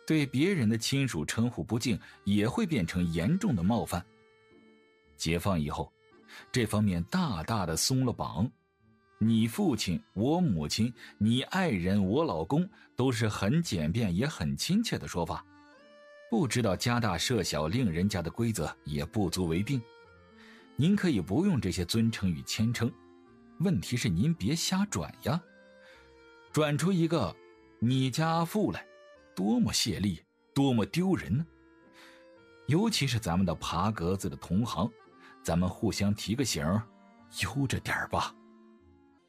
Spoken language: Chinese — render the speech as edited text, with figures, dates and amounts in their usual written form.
对别人的亲属称呼不敬也会变成严重的冒犯。解放以后，这方面大大的松了绑，你父亲、我母亲、你爱人、我老公都是很简便也很亲切的说法，不知道加大设小令人家的规则也不足为病。您可以不用这些尊称与谦称，问题是您别瞎转呀，转出一个你家阿富来，多么泄力，多么丢人呢。尤其是咱们的爬格子的同行，咱们互相提个醒，悠着点吧。